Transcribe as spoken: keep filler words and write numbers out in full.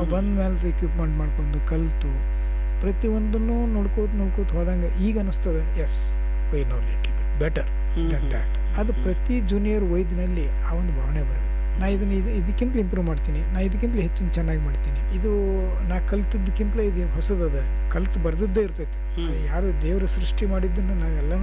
ನಾವು ಬಂದ ಮೇಲೆ ಎಕ್ವಿಪ್ಮೆಂಟ್ ಮಾಡ್ಕೊಂಡು ಕಲಿತು ಪ್ರತಿಯೊಂದನ್ನು ನೋಡ್ಕೋತ ನೋಡ್ಕೋತ ಹೋದಂಗೆ ಈಗ ಅನಿಸ್ತದೆ S Y no little bit better than that. ಅದು ಪ್ರತಿ ಜೂನಿಯರ್ ವೈದ್ಯನಲ್ಲಿ ಆ ಒಂದು ಭಾವನೆ ಬರಬೇಕು. ನಾ ಇದನ್ನು ಇದು ಇದಕ್ಕಿಂತಲೂ ಇಂಪ್ರೂವ್ ಮಾಡ್ತೀನಿ, ನಾ ಇದಕ್ಕಿಂತಲೂ ಹೆಚ್ಚಿನ ಚೆನ್ನಾಗಿ ಮಾಡ್ತೀನಿ, ಇದು ನಾ ಕಲ್ತದ್ದಕ್ಕಿಂತಲೇ ಇದು ಹೊಸದದ, ಕಲ್ತು ಬರ್ದದ್ದೇ ಇರ್ತೈತಿ. ಯಾರು ದೇವರು ಸೃಷ್ಟಿ ಮಾಡಿದ್ದನ್ನು ನಾವೆಲ್ಲನೂ